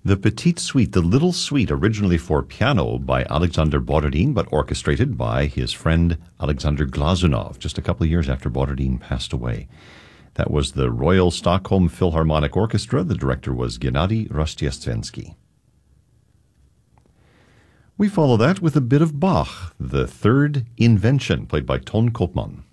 The Petite Suite, the Little Suite, originally for piano by Alexander Borodin, but orchestrated by his friend Alexander Glazunov, just a couple of years after Borodin passed away. That was the Royal Stockholm Philharmonic Orchestra. The director was Gennady Rostiestvensky. We follow that with a bit of Bach, the Third Invention, played by Ton Kopman.